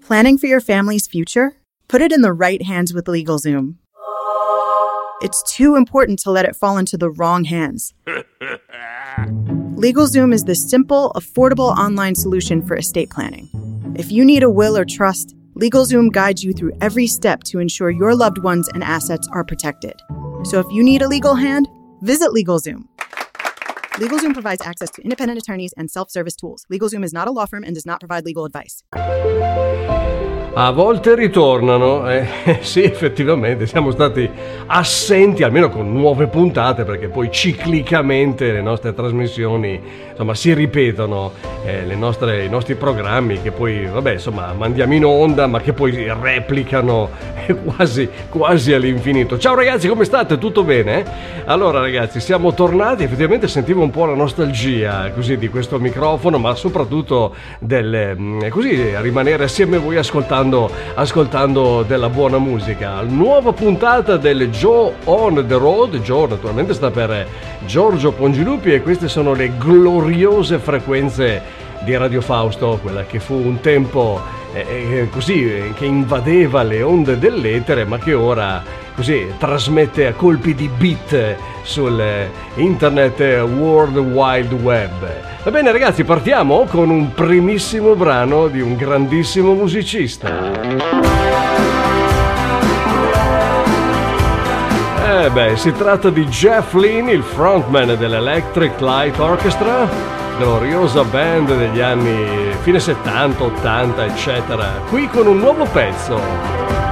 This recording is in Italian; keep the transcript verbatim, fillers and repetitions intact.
Planning for your family's future? Put it in the right hands with LegalZoom. It's too important to let it fall into the wrong hands. LegalZoom is the simple, affordable online solution for estate planning. If you need a will or trust, LegalZoom guides you through every step to ensure your loved ones and assets are protected. So if you need a legal hand, visit LegalZoom. LegalZoom provides access to independent attorneys and self-service tools. LegalZoom is not a law firm and does not provide legal advice. A volte ritornano, eh, sì, effettivamente siamo stati assenti, almeno con nuove puntate, perché poi ciclicamente le nostre trasmissioni, insomma, si ripetono, eh, le nostre, i nostri programmi che poi, vabbè, insomma, mandiamo in onda, ma che poi replicano quasi, quasi all'infinito. Ciao ragazzi, come state? Tutto bene? Allora ragazzi, siamo tornati, effettivamente sentivo un po' la nostalgia, così, di questo microfono, ma soprattutto del, così, rimanere assieme a voi ascoltando ascoltando della buona musica. Nuova puntata del Joe on the Road. Joe naturalmente sta per Giorgio Pongilupi e queste sono le gloriose frequenze di Radio Fausto, quella che fu un tempo eh, eh, così eh, che invadeva le onde dell'etere, ma che ora così trasmette a colpi di beat sul internet World Wide Web. Va bene ragazzi, partiamo con un primissimo brano di un grandissimo musicista. Eh beh, si tratta di Jeff Lynne, il frontman dell'Electric Light Orchestra, gloriosa band degli anni fine settanta, ottanta, eccetera, qui con un nuovo pezzo.